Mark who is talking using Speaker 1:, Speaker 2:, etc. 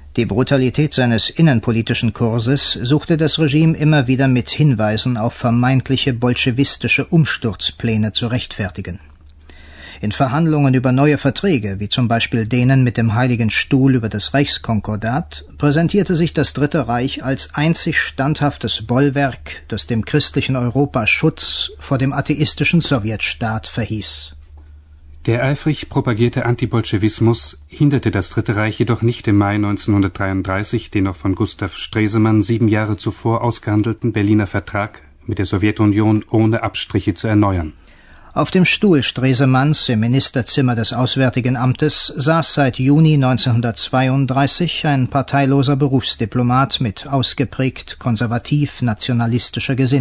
Speaker 1: Die Brutalität seines innenpolitischen Kurses suchte das Regime immer wieder mit Hinweisen auf vermeintliche bolschewistische Umsturzpläne zu rechtfertigen. In Verhandlungen über neue Verträge, wie zum Beispiel denen mit dem Heiligen Stuhl über das Reichskonkordat, präsentierte sich das Dritte Reich als einzig standhaftes Bollwerk, das dem christlichen Europa Schutz vor dem atheistischen Sowjetstaat verhieß.
Speaker 2: Der eifrig propagierte Antibolschewismus hinderte das Dritte Reich jedoch nicht im Mai 1933, den noch von Gustav Stresemann 7 Jahre zuvor ausgehandelten Berliner Vertrag mit der Sowjetunion ohne Abstriche zu erneuern.
Speaker 1: Auf dem Stuhl Stresemanns im Ministerzimmer des Auswärtigen Amtes saß seit Juni 1932 ein parteiloser Berufsdiplomat mit ausgeprägt konservativ-nationalistischer Gesinnung.